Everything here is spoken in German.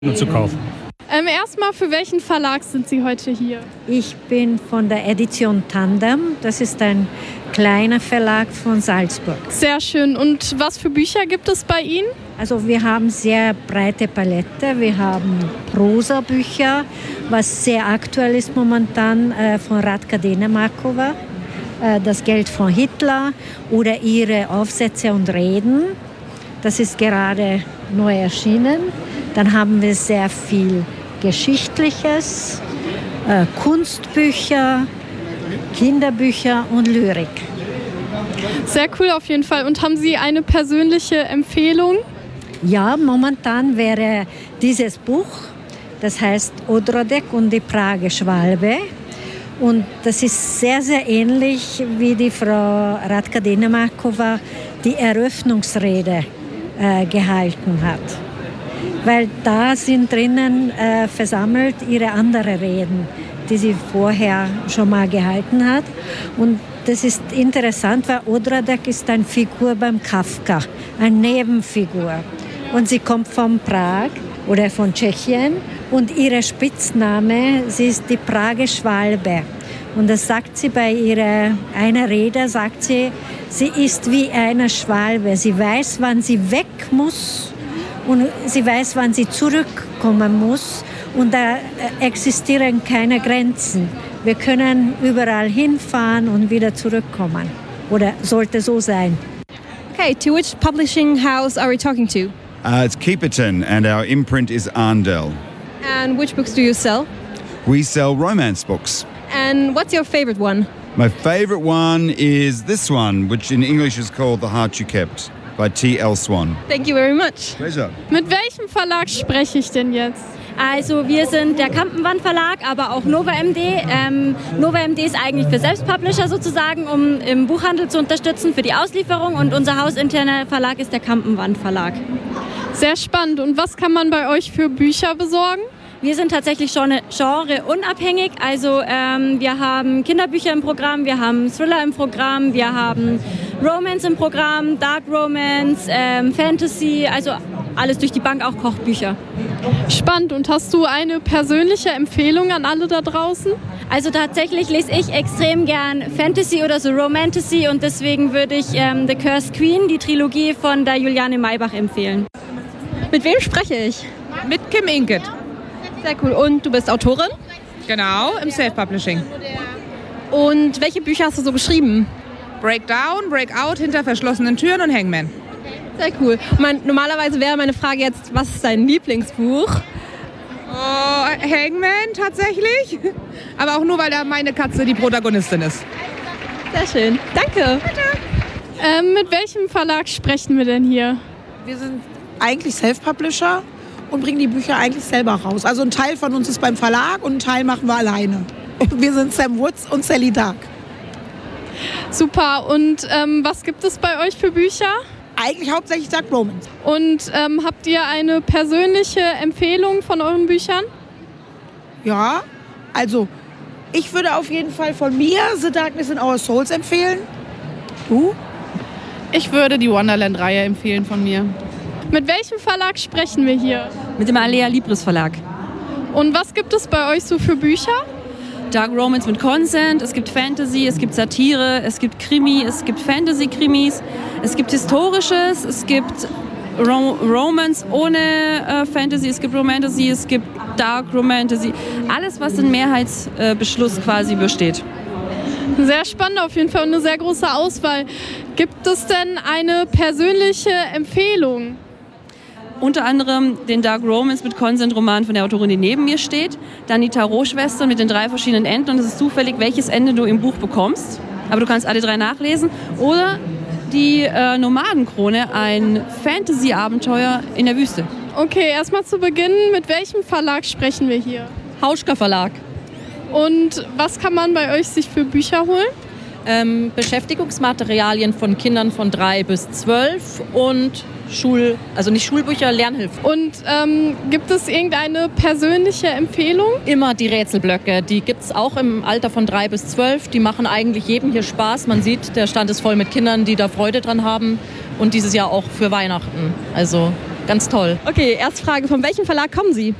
zu kaufen. Erstmal, für welchen Verlag sind Sie heute hier? Ich bin von der Edition Tandem. Das ist ein kleiner Verlag von Salzburg. Sehr schön. Und was für Bücher gibt es bei Ihnen? Also wir haben sehr breite Palette. Wir haben Prosabücher, was sehr aktuell ist momentan, von Radka Denemarkova. Das Geld von Hitler oder ihre Aufsätze und Reden. Das ist gerade neu erschienen. Dann haben wir sehr viel Geschichtliches, Kunstbücher, Kinderbücher und Lyrik. Sehr cool auf jeden Fall. Und haben Sie eine persönliche Empfehlung? Ja, momentan wäre dieses Buch, das heißt Odrodek und die Prager-Schwalbe. Und das ist sehr, sehr ähnlich, wie die Frau Radka Denemarkova die Eröffnungsrede gehalten hat. Weil da sind drinnen versammelt ihre anderen Reden, die sie vorher schon mal gehalten hat. Und das ist interessant, weil Odrodek ist eine Figur beim Kafka, eine Nebenfigur. Und sie kommt von Prag oder von Tschechien und ihre Spitzname, sie ist die Prager Schwalbe. Und das sagt sie bei ihrer einer Rede, sagt sie, sie ist wie eine Schwalbe. Sie weiß, wann sie weg muss und sie weiß, wann sie zurückkommen muss. Und da existieren keine Grenzen. Wir können überall hinfahren und wieder zurückkommen. Oder sollte so sein. Okay, to which publishing house are we talking to? It's Keeperton and our imprint is Arndell. And which books do you sell? We sell romance books. And what's your favorite one? My favourite one is this one, which in English is called The Heart You Kept by T.L. Swan. Thank you very much. Pleasure. Mit welchem Verlag spreche ich denn jetzt? Also wir sind der Kampenwand Verlag, aber auch Nova MD. Nova MD ist eigentlich für Selbstpublisher sozusagen, um im Buchhandel zu unterstützen für die Auslieferung. Und unser hausinterner Verlag ist der Kampenwand Verlag. Sehr spannend. Und was kann man bei euch für Bücher besorgen? Wir sind tatsächlich schon genreunabhängig. Also wir haben Kinderbücher im Programm, wir haben Thriller im Programm, wir haben Romance im Programm, Dark Romance, Fantasy, also alles durch die Bank, auch Kochbücher. Spannend. Und hast du eine persönliche Empfehlung an alle da draußen? Also tatsächlich lese ich extrem gern Fantasy oder so Romantasy und deswegen würde ich The Cursed Queen, die Trilogie von der Juliane Maybach, empfehlen. Mit wem spreche ich? Mit Kim Inkett. Sehr cool. Und du bist Autorin? Genau, im Self-Publishing. Und welche Bücher hast du so geschrieben? Breakdown, Breakout, Hinter verschlossenen Türen und Hangman. Sehr cool. Normalerweise wäre meine Frage jetzt, was ist dein Lieblingsbuch? Oh, Hangman tatsächlich. Aber auch nur, weil da meine Katze die Protagonistin ist. Sehr schön. Danke. Bitte. Mit welchem Verlag sprechen wir denn hier? Wir sind eigentlich Self-Publisher und bringen die Bücher eigentlich selber raus. Also ein Teil von uns ist beim Verlag und ein Teil machen wir alleine. Wir sind Sam Woods und Sally Dark. Super. Und was gibt es bei euch für Bücher? Eigentlich hauptsächlich Dark Romance. Und habt ihr eine persönliche Empfehlung von euren Büchern? Ja, also ich würde auf jeden Fall von mir The Darkness in Our Souls empfehlen. Du? Ich würde die Wonderland-Reihe empfehlen von mir. Mit welchem Verlag sprechen wir hier? Mit dem Alea Libris Verlag. Und was gibt es bei euch so für Bücher? Dark Romance mit Consent, es gibt Fantasy, es gibt Satire, es gibt Krimi, es gibt Fantasy-Krimis, es gibt Historisches, es gibt Romance ohne Fantasy, es gibt Romantasy, es gibt Dark Romantasy. Alles, was in Mehrheitsbeschluss quasi besteht. Sehr spannend auf jeden Fall und eine sehr große Auswahl. Gibt es denn eine persönliche Empfehlung? Unter anderem den Dark Romance mit Consent-Roman von der Autorin, die neben mir steht. Dann die Tarot-Schwestern mit den 3 verschiedenen Enden. Und es ist zufällig, welches Ende du im Buch bekommst. Aber du kannst alle 3 nachlesen. Oder die Nomadenkrone, ein Fantasy-Abenteuer in der Wüste. Okay, erstmal zu Beginn, mit welchem Verlag sprechen wir hier? Hauschka Verlag. Und was kann man bei euch sich für Bücher holen? Beschäftigungsmaterialien von Kindern von 3 bis 12 und also nicht Schulbücher, Lernhilfen. Und gibt es irgendeine persönliche Empfehlung? Immer die Rätselblöcke, die gibt es auch im Alter von 3 bis 12. Die machen eigentlich jedem hier Spaß. Man sieht, der Stand ist voll mit Kindern, die da Freude dran haben. Und dieses Jahr auch für Weihnachten. Also ganz toll. Okay, erste Frage, von welchem Verlag kommen Sie?